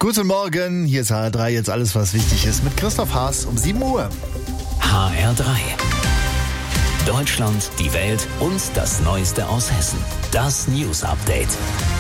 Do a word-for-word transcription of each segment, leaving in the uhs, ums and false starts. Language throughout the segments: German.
Guten Morgen, hier ist H R drei, jetzt alles, was wichtig ist, mit Christoph Haas um sieben Uhr. H R drei. Deutschland, die Welt und das Neueste aus Hessen. Das News Update.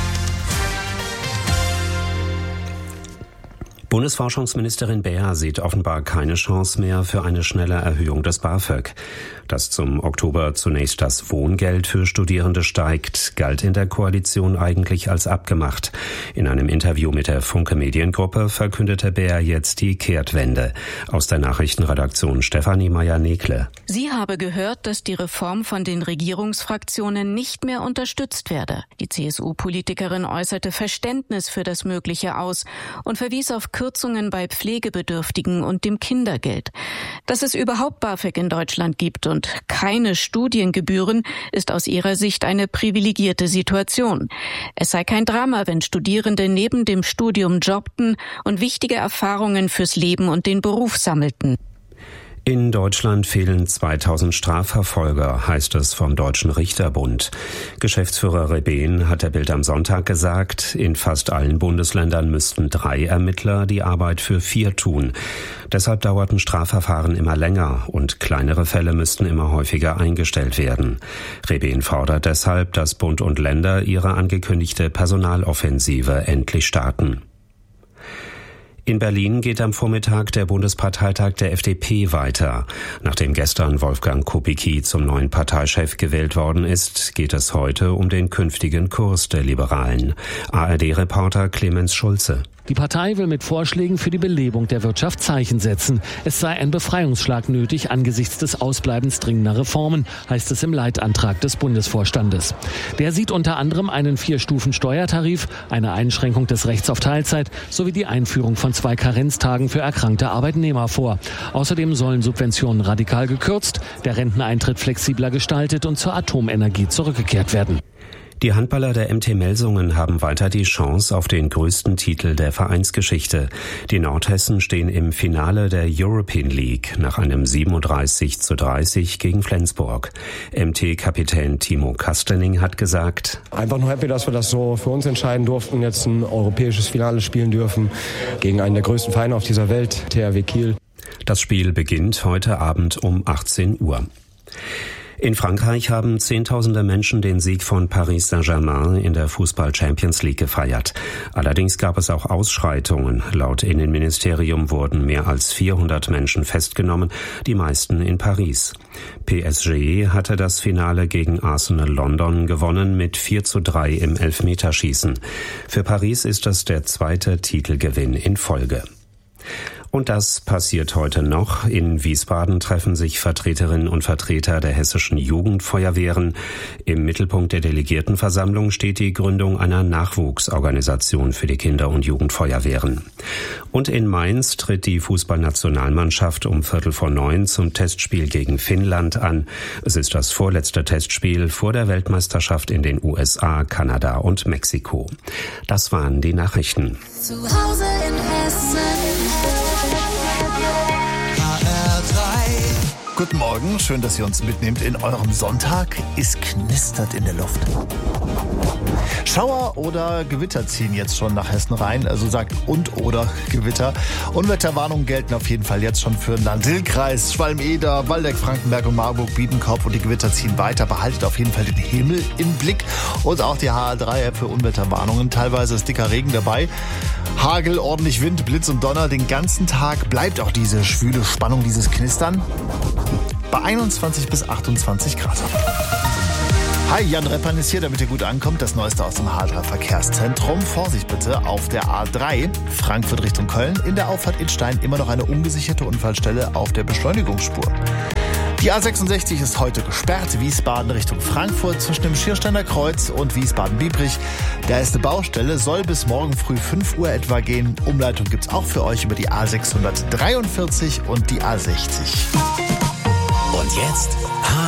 Bundesforschungsministerin Beer sieht offenbar keine Chance mehr für eine schnelle Erhöhung des BAföG. Dass zum Oktober zunächst das Wohngeld für Studierende steigt, galt in der Koalition eigentlich als abgemacht. In einem Interview mit der Funke Mediengruppe verkündete Beer jetzt die Kehrtwende. Aus der Nachrichtenredaktion Stefanie Meyer-Nekle. Sie habe gehört, dass die Reform von den Regierungsfraktionen nicht mehr unterstützt werde. Die C S U-Politikerin äußerte Verständnis für das Mögliche aus und verwies auf Kürzungen bei Pflegebedürftigen und dem Kindergeld. Dass es überhaupt BAföG in Deutschland gibt und keine Studiengebühren, ist aus ihrer Sicht eine privilegierte Situation. Es sei kein Drama, wenn Studierende neben dem Studium jobbten und wichtige Erfahrungen fürs Leben und den Beruf sammelten. In Deutschland fehlen zweitausend Strafverfolger, heißt es vom Deutschen Richterbund. Geschäftsführer Rebehn hat der Bild am Sonntag gesagt, in fast allen Bundesländern müssten drei Ermittler die Arbeit für vier tun. Deshalb dauerten Strafverfahren immer länger und kleinere Fälle müssten immer häufiger eingestellt werden. Rebehn fordert deshalb, dass Bund und Länder ihre angekündigte Personaloffensive endlich starten. In Berlin geht am Vormittag der Bundesparteitag der F D P weiter. Nachdem gestern Wolfgang Kubicki zum neuen Parteichef gewählt worden ist, geht es heute um den künftigen Kurs der Liberalen. A R D-Reporter Clemens Schulze. Die Partei will mit Vorschlägen für die Belebung der Wirtschaft Zeichen setzen. Es sei ein Befreiungsschlag nötig angesichts des Ausbleibens dringender Reformen, heißt es im Leitantrag des Bundesvorstandes. Der sieht unter anderem einen Vier-Stufen-Steuertarif, eine Einschränkung des Rechts auf Teilzeit sowie die Einführung von zwei Karenztagen für erkrankte Arbeitnehmer vor. Außerdem sollen Subventionen radikal gekürzt, der Renteneintritt flexibler gestaltet und zur Atomenergie zurückgekehrt werden. Die Handballer der M T Melsungen haben weiter die Chance auf den größten Titel der Vereinsgeschichte. Die Nordhessen stehen im Finale der European League nach einem siebenunddreißig zu dreißig gegen Flensburg. M T-Kapitän Timo Kastening hat gesagt: Einfach nur happy, dass wir das so für uns entscheiden durften, jetzt ein europäisches Finale spielen dürfen gegen einen der größten Vereine auf dieser Welt, T H W Kiel. Das Spiel beginnt heute Abend um achtzehn Uhr. In Frankreich haben Zehntausende Menschen den Sieg von Paris Saint-Germain in der Fußball-Champions League gefeiert. Allerdings gab es auch Ausschreitungen. Laut Innenministerium wurden mehr als vierhundert Menschen festgenommen, die meisten in Paris. P S G hatte das Finale gegen Arsenal London gewonnen mit vier zu drei im Elfmeterschießen. Für Paris ist das der zweite Titelgewinn in Folge. Und das passiert heute noch. In Wiesbaden treffen sich Vertreterinnen und Vertreter der hessischen Jugendfeuerwehren. Im Mittelpunkt der Delegiertenversammlung steht die Gründung einer Nachwuchsorganisation für die Kinder- und Jugendfeuerwehren. Und in Mainz tritt die Fußballnationalmannschaft um Viertel vor neun zum Testspiel gegen Finnland an. Es ist das vorletzte Testspiel vor der Weltmeisterschaft in den U S A, Kanada und Mexiko. Das waren die Nachrichten. Zu Hause in Hessen. Guten Morgen, schön, dass ihr uns mitnehmt in eurem Sonntag. Es knistert in der Luft. Schauer oder Gewitter ziehen jetzt schon nach Hessen rein, also sagt und oder Gewitter. Unwetterwarnungen gelten auf jeden Fall jetzt schon für den Land-Dill-Kreis, Schwalm-Eder, Waldeck, Frankenberg und Marburg, Biedenkopf, und die Gewitter ziehen weiter. Behaltet auf jeden Fall den Himmel im Blick und auch die H R drei App für Unwetterwarnungen. Teilweise ist dicker Regen dabei. Hagel, ordentlich Wind, Blitz und Donner. Den ganzen Tag bleibt auch diese schwüle Spannung, dieses Knistern bei einundzwanzig bis achtundzwanzig Grad. Hi, Jan Reppern ist hier, damit ihr gut ankommt. Das Neueste aus dem H R drei Verkehrszentrum. Vorsicht bitte auf der A drei, Frankfurt Richtung Köln. In der Auffahrt Idstein immer noch eine ungesicherte Unfallstelle auf der Beschleunigungsspur. Die A sechsundsechzig ist heute gesperrt, Wiesbaden Richtung Frankfurt zwischen dem Schiersteiner Kreuz und Wiesbaden-Biebrich. Da ist eine Baustelle, soll bis morgen früh fünf Uhr etwa gehen. Umleitung gibt's auch für euch über die A sechshundertdreiundvierzig und die A sechzig. Und jetzt